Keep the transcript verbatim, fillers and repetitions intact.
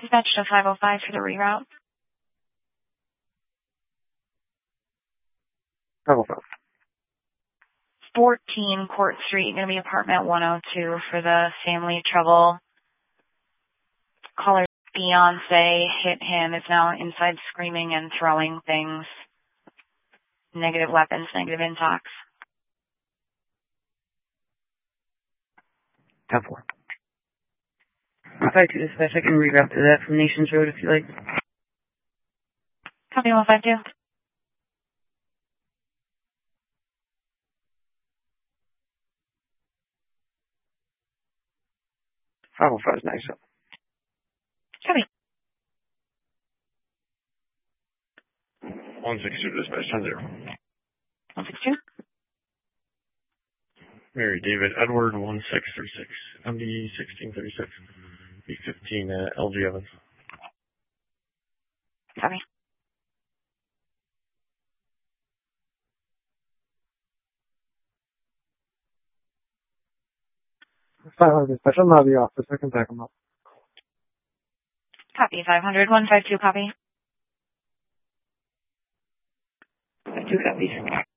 Dispatch to five oh five for the reroute. five oh five. fourteen Court Street, going to be apartment one oh two for the family trouble. Caller's fiance hit him, is now inside screaming and throwing things. Negative weapons, negative intox. ten four. five two dispatch, I can reroute to that from Nations Road if you like. Copy one five two. five oh five is nice. Copy. one six two dispatch, ten zero. one six two. Mary David Edward, one six three six. M D sixteen thirty-six. B fifteen, uh, L G Evans. Copy. five hundred dispatch, I'm out of the office, I can back them up. Copy five hundred. one five two, copy. Two copies.